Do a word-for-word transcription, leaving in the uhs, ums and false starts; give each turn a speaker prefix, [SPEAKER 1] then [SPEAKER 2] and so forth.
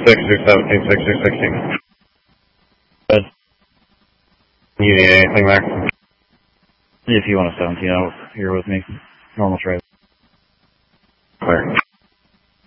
[SPEAKER 1] six or seventeen six or sixteen.
[SPEAKER 2] Good.
[SPEAKER 1] You need anything there?
[SPEAKER 2] If you want a seventeen, I'll, you're with me. Normal trade.
[SPEAKER 1] Clear.